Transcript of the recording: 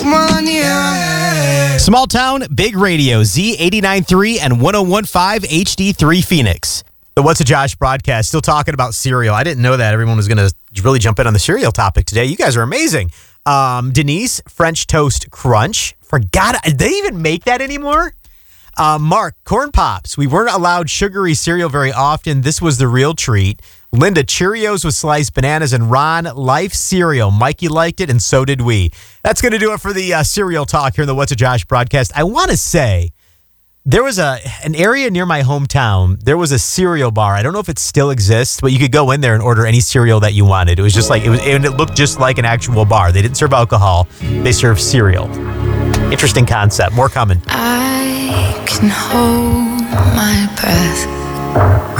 Small town, big radio, Z89.3 and 101.5 HD3 Phoenix. The What's a Josh broadcast, still talking about cereal. I didn't know that everyone was going to really jump in on the cereal topic today. You guys are amazing. Denise, French Toast Crunch. Forgot, did they even make that anymore? Mark, Corn Pops. We weren't allowed sugary cereal very often. This was the real treat. Linda, Cheerios with sliced bananas. And Ron, Life cereal. Mikey liked it, and so did we. That's going to do it for the cereal talk here in the What's a Josh broadcast. I want to say there was an area near my hometown. There was a cereal bar. I don't know if it still exists, but you could go in there and order any cereal that you wanted. It was just like, and it looked just like an actual bar. They didn't serve alcohol. They served cereal. Interesting concept. More coming. I can hold my breath